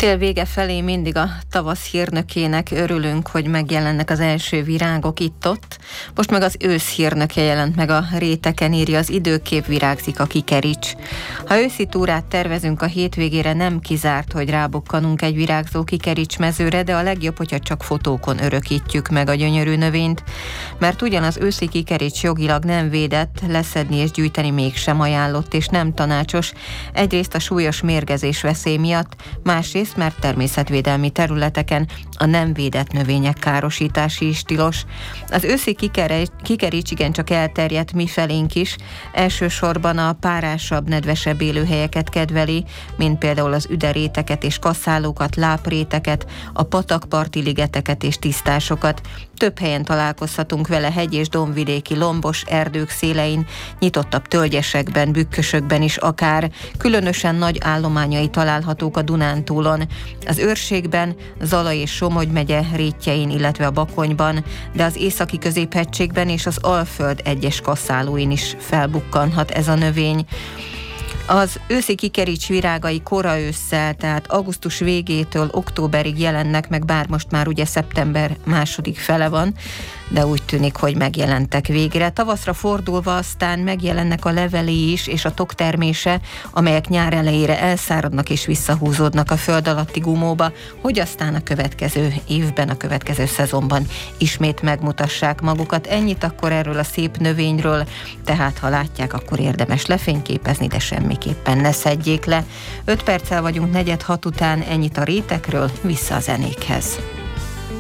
Tél vége felé mindig a tavasz hírnökének örülünk, hogy megjelennek az első virágok itt-ott. Most meg az ősz hírnöke jelent meg a réteken, írja az Időkép, virágzik a kikerics. Ha őszi túrát tervezünk a hétvégére, nem kizárt, hogy rábukkanunk egy virágzó kikerics mezőre, de a legjobb, hogyha csak fotókon örökítjük meg a gyönyörű növényt, mert ugyan az őszi kikerics jogilag nem védett, leszedni és gyűjteni mégsem ajánlott és nem tanácsos. Egyrészt a súlyos mérgezés veszély miatt, másrészt mert természetvédelmi területeken a nem védett növények károsítási is tilos. Az őszi kikerics igencsak elterjedt mifelénk is, elsősorban a párásabb, nedvesebb élőhelyeket kedveli, mint például az üderéteket és kaszálókat, lápréteket, a patakparti ligeteket és tisztásokat. Több helyen találkozhatunk vele hegy- és dombvidéki lombos erdők szélein, nyitottabb tölgyesekben, bükkösökben is akár. Különösen nagy állományai találhatók a Dunántúlon, az Őrségben, Zala és Somogy megye rétjein, illetve a Bakonyban, de az északi középhegységben és az Alföld egyes kaszálóin is felbukkanhat ez a növény. Az őszi kikerics virágai kora ősszel, tehát augusztus végétől októberig jelennek meg, bár most már ugye szeptember második fele van, de úgy tűnik, hogy megjelentek végre. Tavaszra fordulva aztán megjelennek a levelei is, és a toktermése, amelyek nyár elejére elszáradnak és visszahúzódnak a föld alatti gumóba, hogy aztán a következő évben, a következő szezonban ismét megmutassák magukat. Ennyit akkor erről a szép növényről, tehát ha látják, akkor érdemes lefényképezni, de semmiképpen ne szedjék le. 5 perccel vagyunk 4:46 után, ennyit a rétekről, vissza a zenékhez.